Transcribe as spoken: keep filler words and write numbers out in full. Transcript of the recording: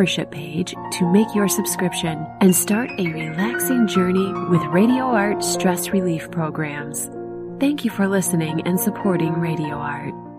membership page to make your subscription and start a relaxing journey with Radio Art stress relief programs. Thank you for listening and supporting Radio Art.